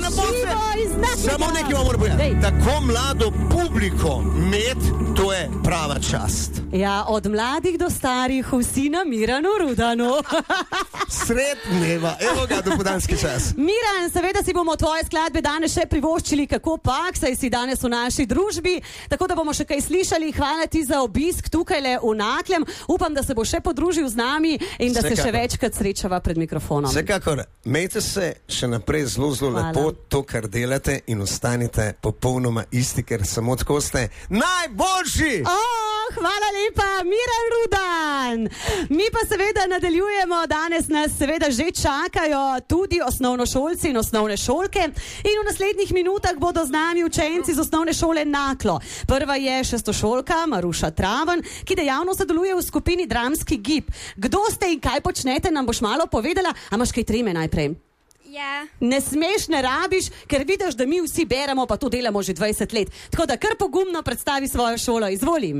lepo se, samo nekaj vam moram povedati. Tako mlado publiko imeti, to je prava čast. Ja, od mladih do starih, vsi na Miranu Rudanu. Sred dneva, evo ga, dopoldanski čas. Miran, seveda si bomo tvoje skladbe danes še privoščili, kako pak, saj si danes v naši družbi, tako da bomo še kaj slišali. Hvala ti za obisk tukajle v Naklem. Upam, da se bo še podružil z nami in da se še večkrat srečava pred mikrofonom. Vsekakor, imejte se še naprej zelo lepo to, kar delate in ostanite popolnoma isti, ker samo tako ste najboljši! Hvala lepa, Miran Rudan! Mi pa seveda nadaljujemo, danes nas seveda že čakajo tudi osnovnošolci in osnovne šolke in v naslednjih minutah bodo z nami učenci z osnovne šole Naklo. Prva je šestošolka Maruša Traven, ki dejavno sodeluje v skupini Dramski gib. Kdo ste in kaj počnete, nam boš malo povedala, a imaš kaj treme najprej? Ja. Ne smeš, ne rabiš, ker vidiš, da mi vsi beremo, pa to delamo že 20 let. Tako da kar pogumno predstavi svojo šolo, izvolim.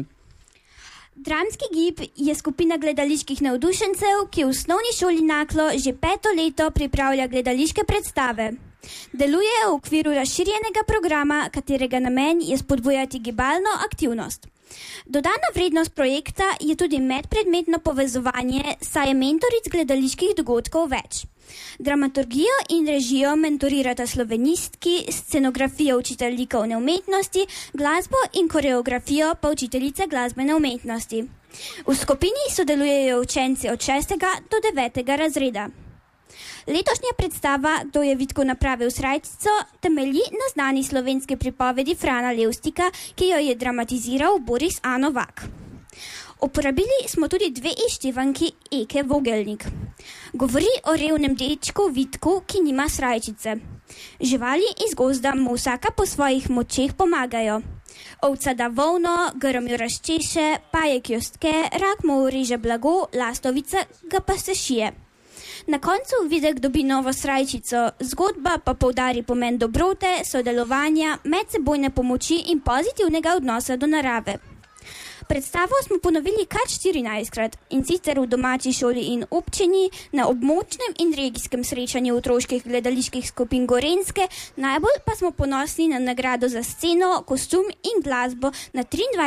Dramski gib je skupina gledaliških navdušencev, ki v osnovni šoli Naklo že 5. leto pripravlja gledališke predstave. Deluje v okviru razširjenega programa, katerega namen je spodbujati gibalno aktivnost. Dodana vrednost projekta je tudi medpredmetno povezovanje, saj je mentoric gledaliških dogodkov več. Dramaturgijo in režijo mentorirata slovenistki, scenografijo učitelj likovne umetnosti, glasbo in koreografijo pa učiteljica glasbene umetnosti. V skupini sodelujejo učenci od 6. do 9. razreda. Letošnja predstava Kdo je Vitku napravil srajčico temelji na znani slovenski pripovedi Frana Levstika, ki jo je dramatiziral Boris A. Novak. Uporabili smo tudi 2 izštevanki Eke Vogelnik. Govori o revnem dečku Vitku, ki nima srajčice. Živali iz gozda mu vsaka po svojih močeh pomagajo. Ovca da volno, grm jo razčeše, pajek jo stke, rak mu ureže blago, lastovica ga pa se šije. Na koncu Videk dobi novo srajčico, zgodba pa poudari pomen dobrote, sodelovanja, medsebojne pomoči in pozitivnega odnosa do narave. Predstavo smo ponovili kar 14-krat in sicer v domači šoli in občini, na območnem in regijskem srečanju otroških gledaliških skupin Gorenjske, najbolj pa smo ponosni na nagrado za sceno, kostum in glasbo na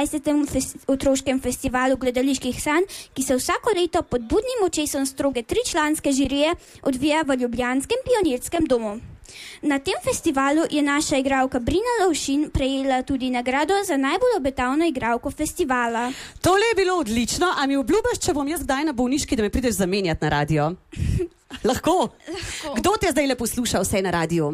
23. otroškem festivalu gledaliških sanj, ki se vsako leto pod budnim očesom stroge 3-članske žirije odvija v ljubljanskem pionirskem domu. Na tem festivalu je naša igralka Brina Lovšin prejela tudi nagrado za najbolj obetavno igralko festivala. Tole je bilo odlično, a mi obljubiš, če bom jaz kdaj na bolniški, da me prideš zamenjati na radio? Lahko? Kdo te zdaj le posluša vse na radiju?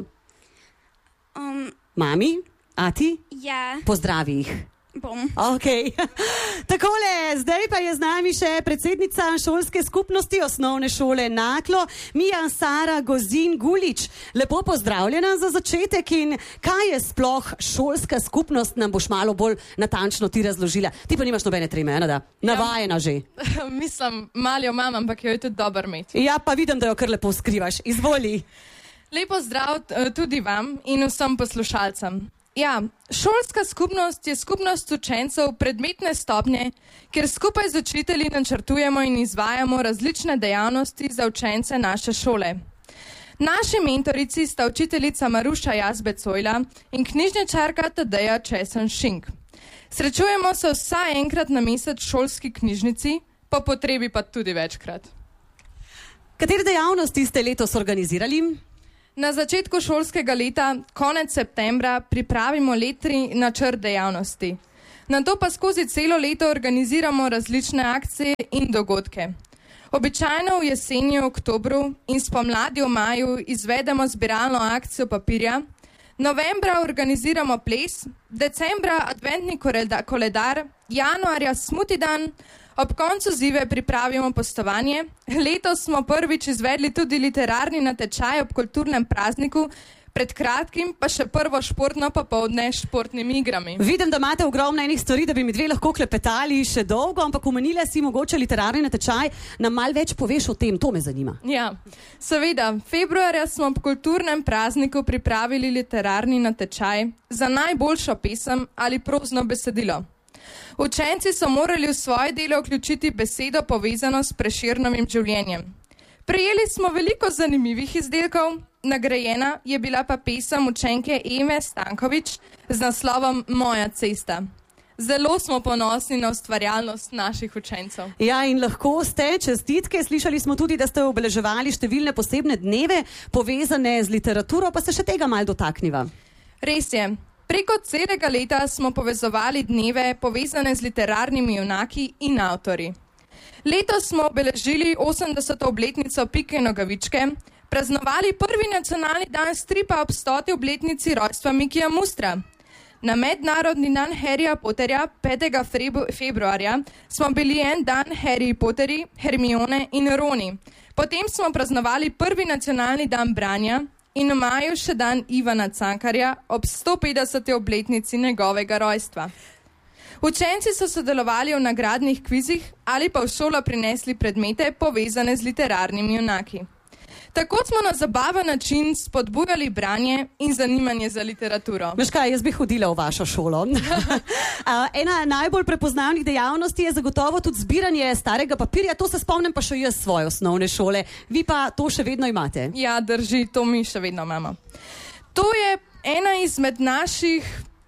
Mami? Ati? Ja. Pozdravi jih. Bom. Ok. Takole, zdaj pa je z nami še predsednica šolske skupnosti osnovne šole Naklo, Mija Sara Gozin Gulič. Lepo pozdravljena za začetek in kaj je sploh šolska skupnost, nam boš malo bolj natančno ti razložila. Ti pa nimaš nobene treme, ne da? Navajena že. Mislim, malo imam, ampak jo je tudi dober imeti. Ja, pa vidim, da jo kar lepo skrivaš. Izvoli. Lepo zdrav tudi vam in vsem poslušalcem. Ja, šolska skupnost je skupnost učencev predmetne stopnje, kjer skupaj z učitelji načrtujemo in izvajamo različne dejavnosti za učence naše šole. Naši mentorici sta učiteljica Maruša Jazbec-Ojla in knjižničarka Tadeja Česen-Šink. Srečujemo se vsaj enkrat na mesec v šolski knjižnici, po potrebi pa tudi večkrat. Katere dejavnosti ste letos organizirali? Na začetku šolskega leta, konec septembra, pripravimo letni načrt dejavnosti. Nato pa skozi celo leto organiziramo različne akcije in dogodke. Običajno v jeseni, oktobru in spomladi v maju izvedemo zbiralno akcijo papirja, novembra organiziramo ples, decembra adventni koledar, januarja smuti dan, ob koncu zive pripravimo postovanje. Letos smo prvič izvedli tudi literarni natečaj ob kulturnem prazniku, pred kratkim pa še prvo športno popoldne s športnimi igrami. Vidim, da imate ogromno enih stvari, da bi mi dve lahko klepetali še dolgo, ampak omenila si mogoče literarni natečaj. Nam malo več poveš o tem, to me zanima. Ja, seveda, februarja smo ob kulturnem prazniku pripravili literarni natečaj za najboljšo pesem ali prozno besedilo. Učenci so morali v svoje delo vključiti besedo povezano s Prešernovim življenjem. Prejeli smo veliko zanimivih izdelkov, nagrajena je bila pa pesem učenke Eme Stankovič z naslovom Moja cesta. Zelo smo ponosni na ustvarjalnost naših učencev. Ja, in lahko ste, čestitke. Slišali smo tudi, da ste obeleževali številne posebne dneve, povezane z literaturo, pa se še tega malo dotakniva. Res je. Preko celega leta smo povezovali dneve, povezane z literarnimi junaki in avtori. Letos smo obeležili 80. obletnico Pike Nogavičke, praznovali prvi nacionalni dan stripa ob 100. obletnici rojstva Mikija Mustra. Na mednarodni dan Harryja Potterja 5. februarja smo bili en dan Harry Potteri, Hermione in Roni. Potem smo praznovali prvi nacionalni dan branja in v maju še dan Ivana Cankarja ob 150. obletnici njegovega rojstva. Učenci so sodelovali v nagradnih kvizih ali pa v šolo prinesli predmete povezane z literarnimi junaki. Tako smo na zabaven način spodbujali branje in zanimanje za literaturo. Veš kaj, jaz bi hodila v vašo šolo. Ena najbolj prepoznavnih dejavnosti je zagotovo tudi zbiranje starega papirja. To se spomnim pa še jaz svoje osnovne šole. Vi pa to še vedno imate? Ja, drži, to mi še vedno imamo. To je ena izmed naših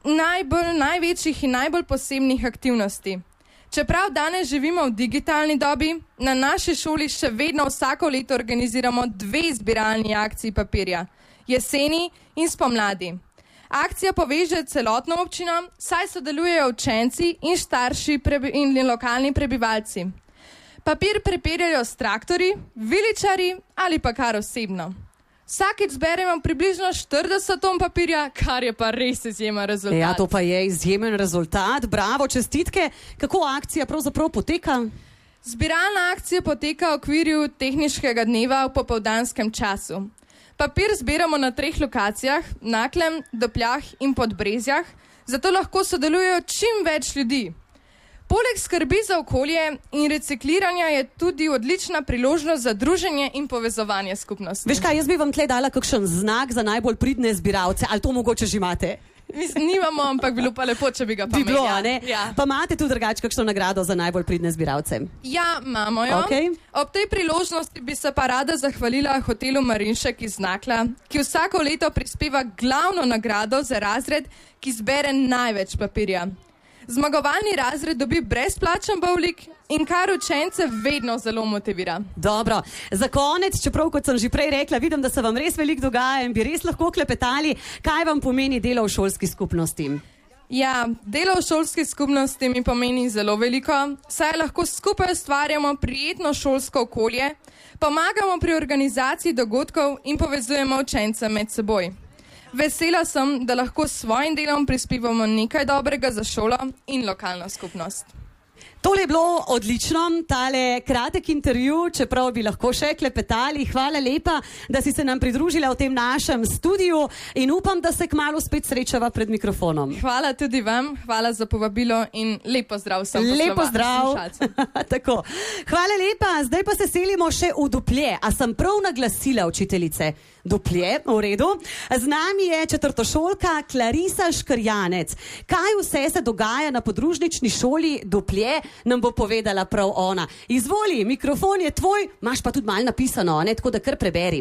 največjih in najbolj posebnih aktivnosti. Čeprav danes živimo v digitalni dobi, na naši šoli še vedno vsako leto organiziramo 2 zbiralni akciji papirja, jeseni in spomladi. Akcija poveže celotno občino, saj sodelujejo učenci in starši in lokalni prebivalci. Papir prepeljajo s traktorji, viličarji ali pa kar osebno. Vsakič zberemo približno 40 ton papirja, kar je pa res izjemen rezultat. Ja, to pa je izjemen rezultat. Bravo, čestitke. Kako akcija pravzaprav poteka? Zbiralna akcija poteka v okviru tehniškega dneva v popoldanskem času. Papir zbiramo na 3 lokacijah, Naklem, Dopljah in Podbrezjah, zato lahko sodelujejo čim več ljudi. Poleg skrbi za okolje in recikliranja je tudi odlična priložnost za druženje in povezovanje skupnosti. Veš kaj, jaz bi vam tle dala kakšen znak za najbolj pridne zbiralce, ali to mogoče že imate? Mislim, nimamo, ampak bilo pa lepo, če bi ga pa imeli. Ja. Pa imate tudi drugače kakšno nagrado za najbolj pridne zbiralce? Ja, imamo jo. Okay. Ob tej priložnosti bi se pa rada zahvalila hotelu Marinšek iz Nakla, ki vsako leto prispeva glavno nagrado za razred, ki zbere največ papirja. Zmagovalni razred dobi brezplačen bowling in kar učence vedno zelo motivira. Dobro, za konec, čeprav kot sem že prej rekla, vidim, da se vam res veliko dogaja in bi res lahko klepetali, kaj vam pomeni delo v šolski skupnosti? Ja, delo v šolski skupnosti mi pomeni zelo veliko, saj lahko skupaj ustvarjamo prijetno šolsko okolje, pomagamo pri organizaciji dogodkov in povezujemo učence med seboj. Vesela sem, da lahko s svojim delom prispevamo nekaj dobrega za šolo in lokalno skupnost. Tole je bilo odlično, tale kratek intervju, čeprav bi lahko še klepetali. Hvala lepa, da si se nam pridružila v tem našem studiu in upam, da se kmalu spet srečava pred mikrofonom. Hvala tudi vam, hvala za povabilo in lepo zdrav vsem poslušalcem. Tako. Hvala lepa, zdaj pa se selimo še v Duplje. A sem prav naglasila, učiteljice? Duplje, v redu. Z nami je četrtošolka Clarisa Škrjanec. Kaj vse se dogaja na podružnični šoli Duplje, nam bo povedala prav ona. Izvoli, mikrofon je tvoj, imaš pa tudi malo napisano, ne, tako da kar preberi.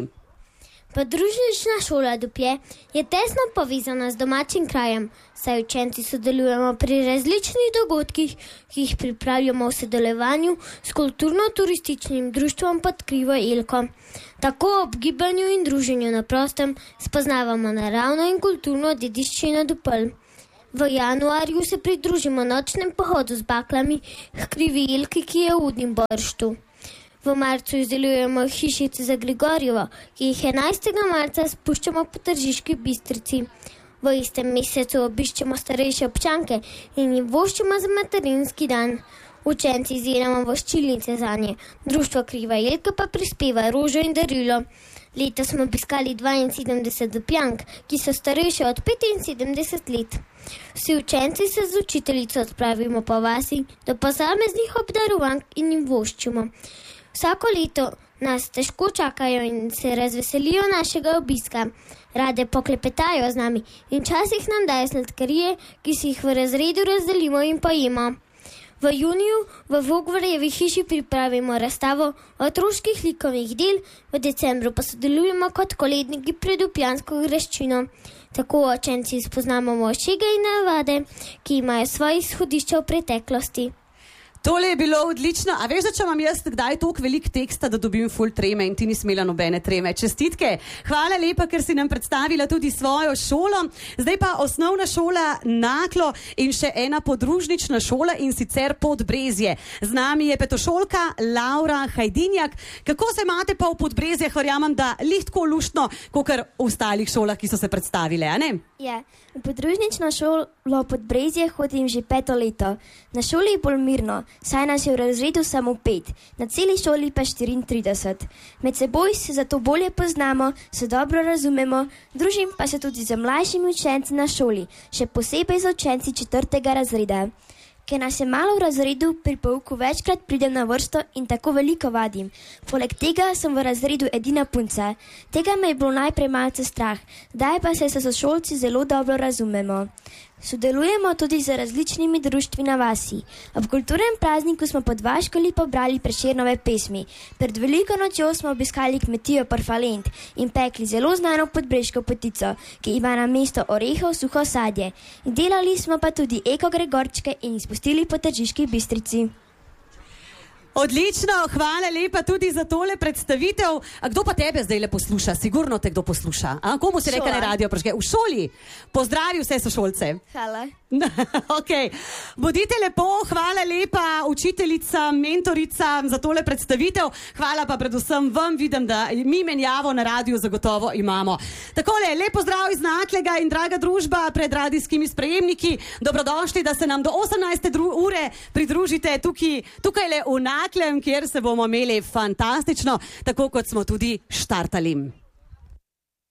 Podružnična šola Duplje je tesno povezana z domačim krajem, saj učenci sodelujemo pri različnih dogodkih, ki jih pripravljamo v sodelovanju s kulturno-turističnim društvom pod krivo Ilko. Tako ob gibanju in druženju na prostem spoznavamo naravno in kulturno dediščino Dupl. V januarju se pridružimo nočnem pohodu z baklami k krivi Ilki, ki je v Udimborštu. V marcu izdelujemo hišice za Grigorjevo, ki jih 11. marca spuščamo po Tržiški Bistrici. V istem mesecu obiščemo starejše občanke in jim voščimo za materinski dan. Učenci izdelamo voščilnice zanje. Društvo Kriva Ilka pa prispeva rožo in darilo. Letos smo obiskali 72 Dupljank, ki so starejše od 75 let. Vsi učenci se z učiteljico odpravimo po vasi do posameznih obdarovank in jim voščimo. Vsako leto nas težko čakajo in se razveselijo našega obiska. Rade poklepetajo z nami in včasih nam dajo sladkarije, ki si jih v razredu razdelimo in pojemo. V juniju v Vogvarjevi hiši pripravimo razstavo otroških likovnih del, v decembru pa sodelujemo kot koledniki pred Ljubljansko graščino. Tako učenci spoznamo mošega in navade, ki imajo svoje izhodišča v preteklosti. Tole je bilo odlično. A veš, da če imam jaz kdaj toliko velik teksta, da dobim full treme in ti nisi imela nobene treme. Čestitke. Hvala lepa, ker si nam predstavila tudi svojo šolo. Zdaj pa osnovna šola Naklo in še ena podružnična šola in sicer Podbrezje. Z nami je petošolka Laura Hajdinjak. Kako se imate pa v Podbrezjah? Verjamem, da lihtko luštno, kakor v ostalih šolah, ki so se predstavile, a ne? Ja, v podružnično šolo Podbrezje hodim že 5. leto. Na šoli je bolj mirno, saj nas je v razredu samo 5, na celi šoli pa 34. Med seboj se zato bolje poznamo, se dobro razumemo, družim pa se tudi z mlajšimi učenci na šoli, še posebej z učenci 4. razreda. Ker nas je malo v razredu, pri pouku večkrat pridem na vrsto in tako veliko vadim. Poleg tega sem v razredu edina punca. Tega me je bilo najprej malce strah, zdaj pa se s sošolci zelo dobro razumemo. Sodelujemo tudi z različnimi društvi na vasi. Ob kulturnem prazniku smo pod Vaškoli pobrali Prešernove pesmi. Pred veliko nočjo smo obiskali kmetijo Parfalent in pekli zelo znano podbreško potico, ki ima na mesto orehov suho sadje. Delali smo pa tudi eko gregorčke in izpustili po Tržiški Bistrici. Odlično, hvala lepa tudi za tole predstavitev. A kdo pa tebe zdaj le posluša? Sigurno te kdo posluša. A komu si rekel na radio? V šoli. Pozdravi vse sošolce. Hvala. Okay. Bodite lepo, hvala lepa učiteljica, mentorica za tole predstavitev. Hvala pa predvsem vam, vidim, da mi menjavo na radiju zagotovo imamo. Takole, lep pozdrav iz Naklega in draga družba pred radijskimi sprejemniki. Dobrodošli, da se nam do 18. ure pridružite tukaj le v Naklem, kjer se bomo imeli fantastično, tako kot smo tudi štartali.